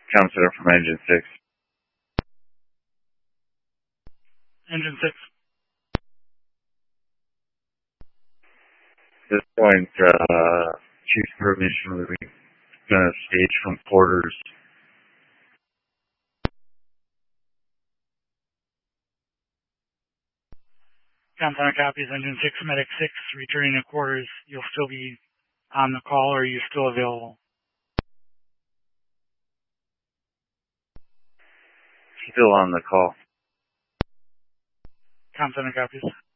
Comm Center from Engine 6. Engine 6. At this point, Chief permission will be going to stage from quarters. Comm Center copies. Engine 6, Medic 6, returning to quarters. You'll still be on the call, or are you still available? Still on the call. Comm Center copies.